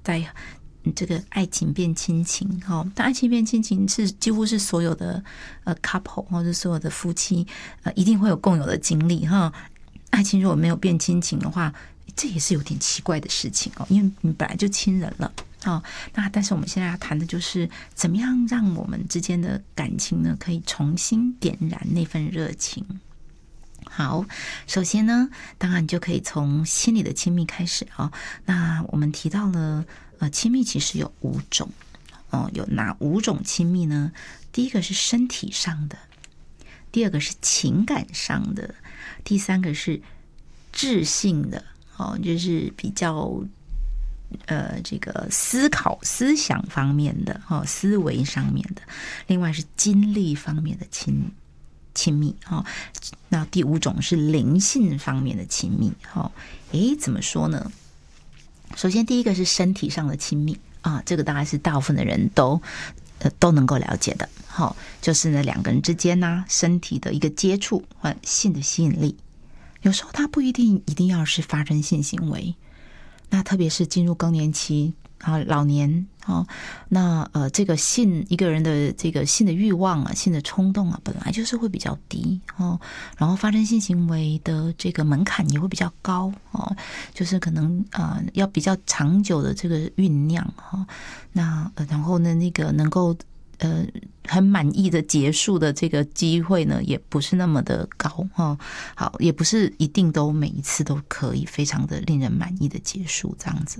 在这个爱情变亲情但爱情变亲情是几乎是所有的couple 或者所有的夫妻一定会有共有的经历爱情如果没有变亲情的话，这也是有点奇怪的事情因为你本来就亲人了那但是我们现在要谈的就是怎么样让我们之间的感情呢可以重新点燃那份热情。好，首先呢，当然你就可以从心理的亲密开始那我们提到了亲密其实有5种有哪5种亲密呢？第一个是身体上的，第二个是情感上的，第三个是智性的就是比较这个思想方面的思维上面的，另外是精力方面的亲密那第5种是灵性方面的亲密怎么说呢？首先第一个是身体上的亲密这个大概是大部分的人都能够了解的就是呢2个人之间身体的一个接触性的吸引力，有时候它不一定要是发生性行为，那特别是进入更年期老年那这个一个人的这个性的欲望性的冲动本来就是会比较低然后发生性行为的这个门槛也会比较高就是可能要比较长久的这个酝酿那然后呢那个能够很满意的结束的这个机会呢也不是那么的高好，也不是一定都每一次都可以非常的令人满意的结束这样子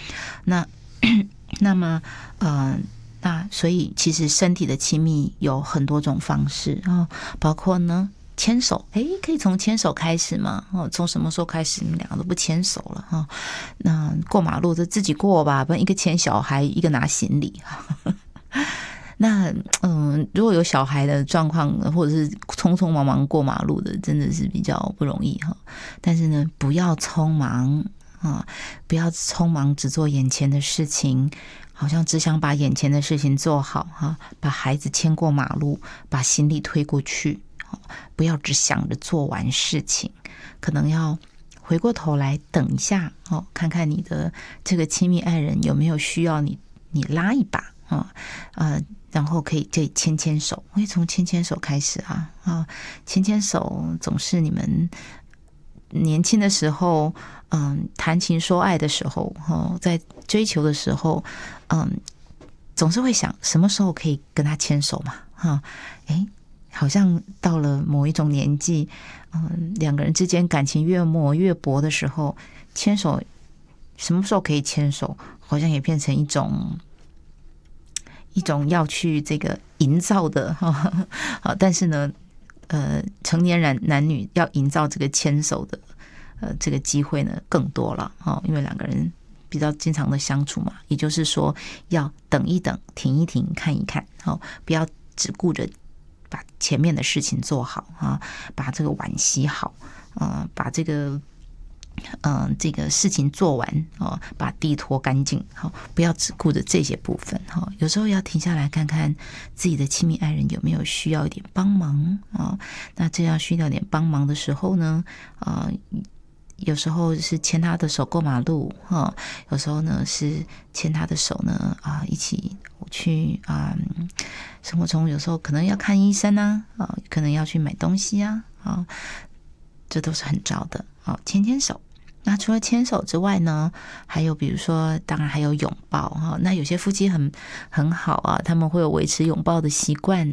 那么那所以其实身体的亲密有很多种方式包括呢牵手，可以从牵手开始嘛从什么时候开始你们2个都不牵手了那过马路就自己过吧，不然一个牵小孩一个拿行李那如果有小孩的状况或者是匆匆忙忙过马路的真的是比较不容易但是呢不要匆忙不要匆忙只做眼前的事情，好像只想把眼前的事情做好把孩子牵过马路，把行李推过去不要只想着做完事情，可能要回过头来等一下看看你的这个亲密爱人有没有需要你拉一把然后可以牵手，可以从牵手开始牵手总是你们年轻的时候谈情说爱的时候在追求的时候总是会想什么时候可以跟他牵手嘛好像到了某一种年纪2个人之间感情越磨越薄的时候，牵手什么时候可以牵手好像也变成一种要去这个营造的但是呢成年男女要营造这个牵手的这个机会呢更多了因为2个人比较经常的相处嘛，也就是说要等一等停一停看一看不要只顾着把前面的事情做好把这个碗洗好把这个事情做完把地拖干净不要只顾着这些部分有时候要停下来看看自己的亲密爱人有没有需要一点帮忙那这样需要一点帮忙的时候呢有时候是牵他的手过马路有时候呢是牵他的手呢一起去生活中有时候可能要看医生可能要去买东西这都是很糟的牵手。那除了牵手之外呢，还有比如说当然还有拥抱那有些夫妻很好他们会有维持拥抱的习惯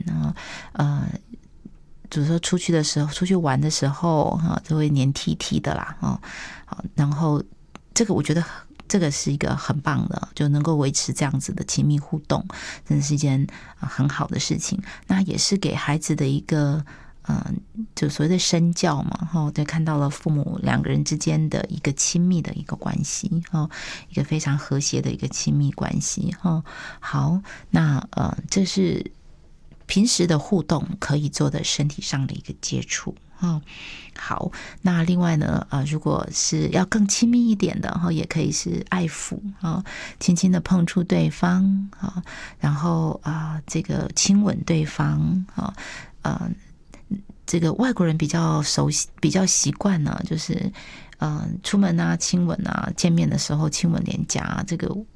比如说出去玩的时候就会黏 T 的啦然后这个我觉得这个是一个很棒的，就能够维持这样子的亲密互动，真的是一件很好的事情。那也是给孩子的一个就所谓的身教嘛就看到了父母2个人之间的一个亲密的一个关系一个非常和谐的一个亲密关系好，那这是平时的互动可以做的身体上的一个接触好，那另外呢如果是要更亲密一点的也可以是爱抚轻轻的碰触对方然后这个亲吻对方这个外国人比较熟悉比较习惯呢就是出门亲吻见面的时候亲吻脸颊这个